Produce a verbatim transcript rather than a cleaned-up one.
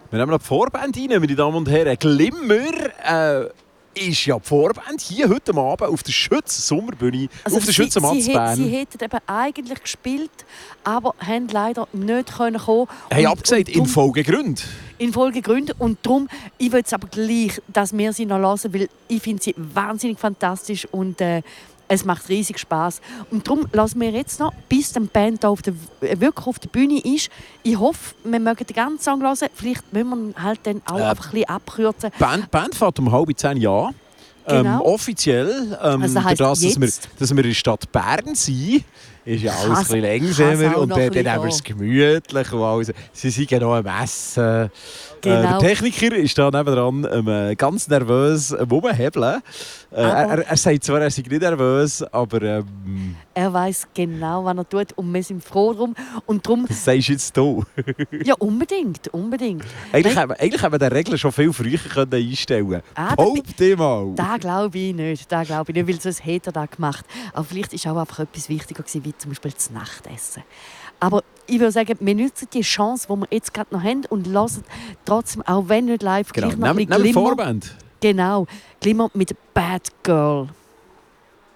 Wir nehmen noch die Vorband rein, meine Damen und Herren. Glimmer äh, ist ja die Vorband hier heute Abend auf der Schütz Sommerbühne, also auf der sie, Schütz Matz sie, Bern. sie hätten eben eigentlich gespielt, aber haben leider nicht können kommen. Haben Und- abgesagt, und drum- infolge Gründen. Infolge Gründe. Und darum, ich will es aber gleich, dass wir sie noch hören, weil ich finde sie wahnsinnig fantastisch und äh, es macht riesig Spaß. Und darum lassen wir jetzt noch, bis die Band da auf der, wirklich auf der Bühne ist. Ich hoffe, wir mögen den ganzen Song hören. Vielleicht müssen wir ihn halt dann auch Äh, einfach ein bisschen abkürzen. Die Band, Band fährt um halb zehn Jahre. Ähm, Genau. offiziell, ähm, Also das heisst durch das, dass wir, jetzt? dass wir in der Stadt Bern sind, ist ja alles Kann's- ein bisschen kann's langsamer auch und noch dann, ein dann bisschen haben wir es gehen. gemütlich und alles. Sie sind genau am Essen. Äh, Genau. der Techniker ist da nebenan ähm, äh, ganz nervös am Rumhebeln. Äh, er, Aber- er, er sagt zwar, er sei nicht nervös, aber ähm, Er weiß genau, was er tut und wir sind froh darum. Und darum, das sagst du jetzt du. ja unbedingt, unbedingt. Eigentlich Nein. haben wir eigentlich haben wir den Regler schon viel früher können einstellen können. Ah, da bin- Behaupte mal. Das glaube ich nicht, das glaube ich nicht, weil sonst hätte er das gemacht. Aber vielleicht war auch einfach etwas wichtiger gewesen, wie zum Beispiel das Nachtessen. Aber ich würde sagen, wir nutzen die Chance, die wir jetzt gerade noch haben und lassen trotzdem, auch wenn nicht live, Genau. gleich noch ein Nehmen bisschen nehmen wir die Glimmer. Vorband. Genau, Glimmer mit Bad Girl.